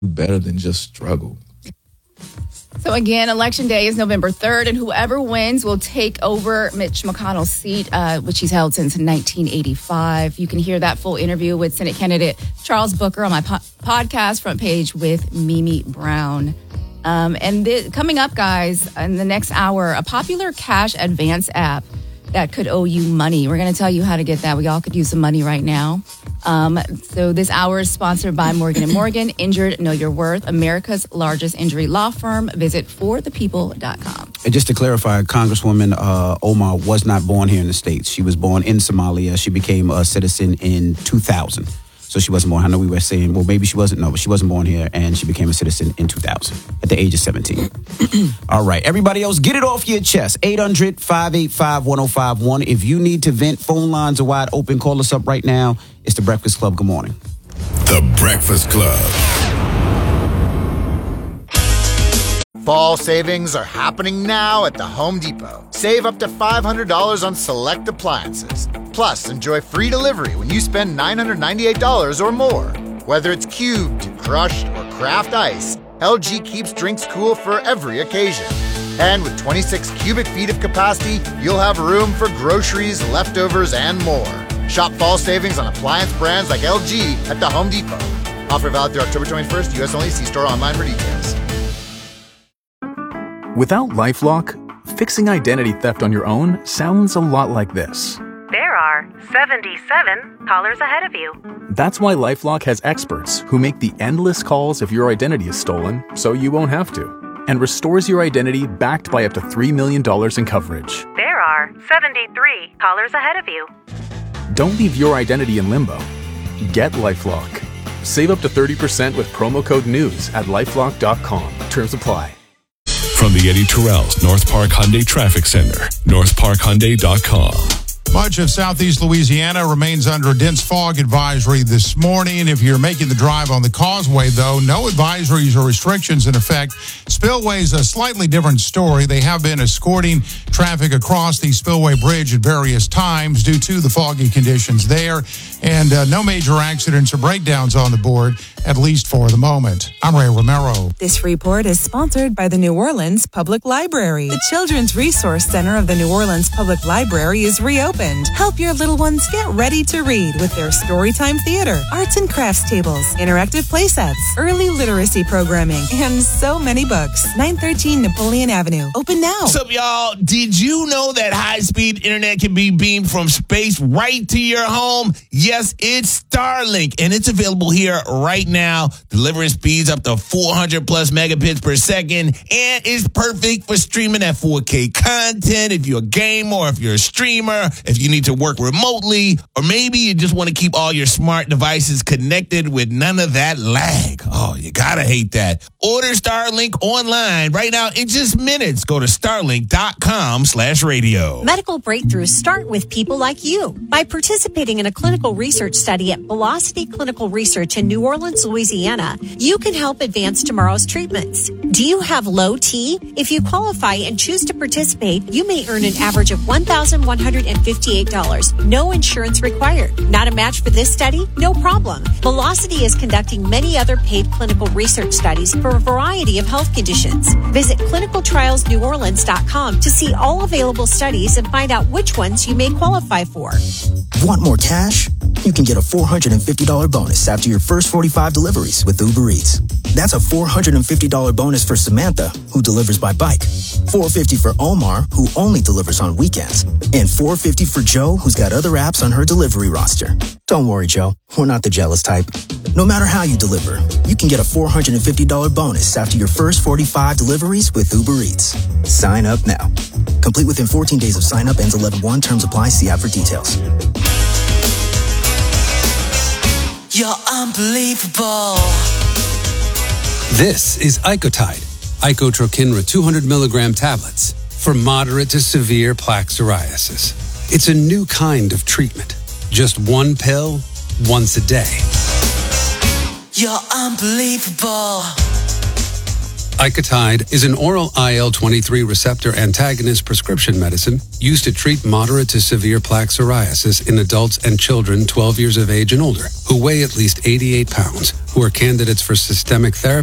better than just struggle. So again, Election Day is November 3rd, and whoever wins will take over Mitch McConnell's seat, which he's held since 1985. You can hear that full interview with Senate candidate Charles Booker on my podcast, Front Page with Mimi Brown. Coming up, guys, in the next hour, a popular cash advance app that could owe you money. We're going to tell you how to get that. We all could use some money right now. So this hour is sponsored by Morgan & Morgan. Injured, know your worth. America's largest injury law firm. Visit forthepeople.com. And just to clarify, Congresswoman Omar was not born here in the States. She was born in Somalia. She became a citizen in 2000. So she wasn't born. I know we were saying, well, maybe she wasn't. No, but she wasn't born here, and she became a citizen in 2000 at the age of 17. All right. Everybody else, get it off your chest. 800-585-1051. If you need to vent, phone lines are wide open. Call us up right now. It's The Breakfast Club. Good morning. The Breakfast Club. Fall savings are happening now at the Home Depot. Save up to $500 on select appliances. Plus, enjoy free delivery when you spend $998 or more. Whether it's cubed, crushed, or craft ice, LG keeps drinks cool for every occasion. And with 26 cubic feet of capacity, you'll have room for groceries, leftovers, and more. Shop fall savings on appliance brands like LG at the Home Depot. Offer valid through October 21st, U.S. only. See store online for details. Without LifeLock, fixing identity theft on your own sounds a lot like this. There are 77 callers ahead of you. That's why LifeLock has experts who make the endless calls if your identity is stolen, so you won't have to, and restores your identity backed by up to $3 million in coverage. There are 73 callers ahead of you. Don't leave your identity in limbo. Get LifeLock. Save up to 30% with promo code NEWS at LifeLock.com. Terms apply. From the Eddie Terrell's North Park Hyundai Traffic Center, NorthParkHyundai.com. Much of southeast Louisiana remains under a dense fog advisory this morning. If you're making the drive on the causeway, though, no advisories or restrictions in effect. Spillway's a slightly different story. They have been escorting traffic across the Spillway Bridge at various times due to the foggy conditions there. And no major accidents or breakdowns on the board, at least for the moment. I'm Ray Romero. This report is sponsored by the New Orleans Public Library. The Children's Resource Center of the New Orleans Public Library is reopened. Help your little ones get ready to read with their Storytime Theater, arts and crafts tables, interactive play sets, early literacy programming, and so many books. 913 Napoleon Avenue. Open now. What's up, y'all? Did you know that high-speed internet can be beamed from space right to your home? Yes, it's Starlink, and it's available here right now, delivering speeds up to 400 plus megabits per second, and it's perfect for streaming that 4K content if you're a gamer or if you're a streamer, if you need to work remotely, or maybe you just want to keep all your smart devices connected with none of that lag. Oh, you gotta hate that. Order Starlink online right now in just minutes. Go to starlink.com/radio. Medical breakthroughs start with people like you. By participating in a clinical research study at Velocity Clinical Research in New Orleans, Louisiana, you can help advance tomorrow's treatments. Do you have low T? If you qualify and choose to participate, you may earn an average of $1,158. No insurance required. Not a match for this study? No problem. Velocity is conducting many other paid clinical research studies for a variety of health conditions. Visit clinicaltrialsneworleans.com to see all available studies and find out which ones you may qualify for. Want more cash? You can get a $450 bonus after your first 45 deliveries with Uber Eats. That's a $450 bonus for Samantha, who delivers by bike, $450 for Omar, who only delivers on weekends, and $450 for Joe, who's got other apps on her delivery roster. Don't worry, Joe. We're not the jealous type. No matter how you deliver, you can get a $450 bonus after your first 45 deliveries with Uber Eats. Sign up now. Complete within 14 days of sign up. Ends 11/1. Terms apply. See app for details. You're unbelievable. This is Icotide, Icotrokinra 200 milligram tablets for moderate to severe plaque psoriasis. It's a new kind of treatment. Just one pill, once a day. You're unbelievable. Icatide is an oral IL-23 receptor antagonist prescription medicine used to treat moderate to severe plaque psoriasis in adults and children 12 years of age and older who weigh at least 88 pounds, who are candidates for systemic therapy